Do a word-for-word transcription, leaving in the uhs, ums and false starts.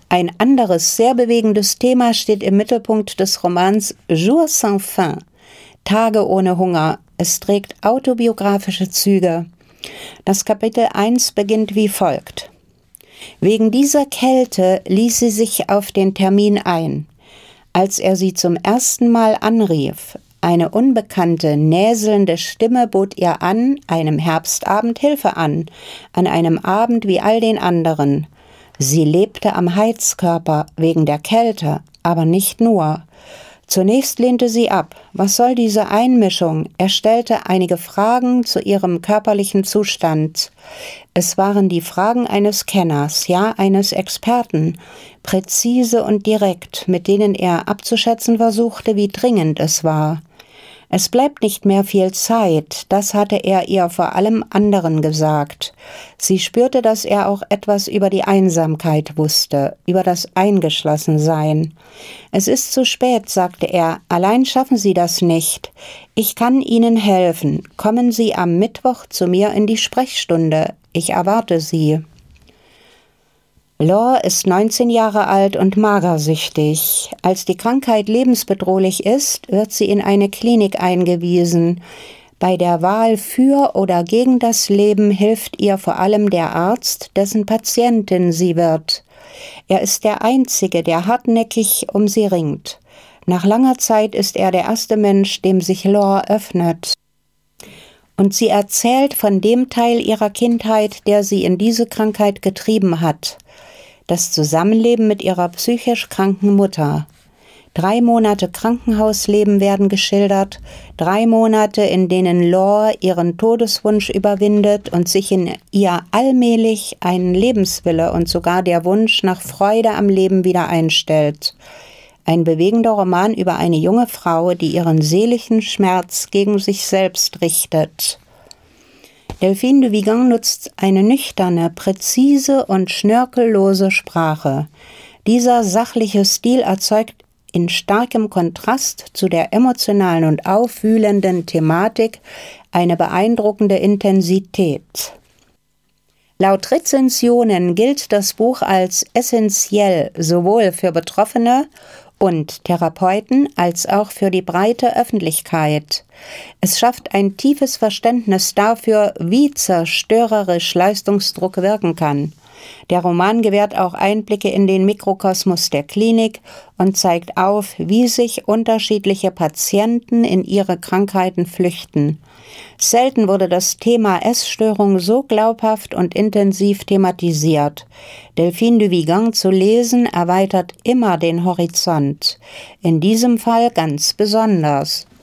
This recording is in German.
Ein anderes, sehr bewegendes Thema steht im Mittelpunkt des Romans Jours sans fin, Tage ohne Hunger. Es trägt autobiografische Züge. Das Kapitel eins beginnt wie folgt. Wegen dieser Kälte ließ sie sich auf den Termin ein. Als er sie zum ersten Mal anrief, eine unbekannte, näselnde Stimme bot ihr an, einem Herbstabend Hilfe an, an einem Abend wie all den anderen. Sie lebte am Heizkörper wegen der Kälte, aber nicht nur. Zunächst lehnte sie ab. Was soll diese Einmischung? Er stellte einige Fragen zu ihrem körperlichen Zustand. Es waren die Fragen eines Kenners, ja eines Experten, präzise und direkt, mit denen er abzuschätzen versuchte, wie dringend es war. Es bleibt nicht mehr viel Zeit, das hatte er ihr vor allem anderen gesagt. Sie spürte, dass er auch etwas über die Einsamkeit wusste, über das Eingeschlossensein. Es ist zu spät, sagte er, allein schaffen Sie das nicht. Ich kann Ihnen helfen. Kommen Sie am Mittwoch zu mir in die Sprechstunde. Ich erwarte Sie. Laure ist neunzehn Jahre alt und magersüchtig. Als die Krankheit lebensbedrohlich ist, wird sie in eine Klinik eingewiesen. Bei der Wahl für oder gegen das Leben hilft ihr vor allem der Arzt, dessen Patientin sie wird. Er ist der Einzige, der hartnäckig um sie ringt. Nach langer Zeit ist er der erste Mensch, dem sich Laure öffnet. Und sie erzählt von dem Teil ihrer Kindheit, der sie in diese Krankheit getrieben hat. Das Zusammenleben mit ihrer psychisch kranken Mutter. Drei Monate Krankenhausleben werden geschildert, drei Monate, in denen Laure ihren Todeswunsch überwindet und sich in ihr allmählich ein Lebenswille und sogar der Wunsch nach Freude am Leben wieder einstellt. Ein bewegender Roman über eine junge Frau, die ihren seelischen Schmerz gegen sich selbst richtet. Delphine de Vigan nutzt eine nüchterne, präzise und schnörkellose Sprache. Dieser sachliche Stil erzeugt in starkem Kontrast zu der emotionalen und aufwühlenden Thematik eine beeindruckende Intensität. Laut Rezensionen gilt das Buch als essentiell sowohl für Betroffene und Therapeuten als auch für die breite Öffentlichkeit. Es schafft ein tiefes Verständnis dafür, wie zerstörerisch Leistungsdruck wirken kann. Der Roman gewährt auch Einblicke in den Mikrokosmos der Klinik und zeigt auf, wie sich unterschiedliche Patienten in ihre Krankheiten flüchten. Selten wurde das Thema Essstörung so glaubhaft und intensiv thematisiert. Delphine de Vigan zu lesen erweitert immer den Horizont. In diesem Fall ganz besonders.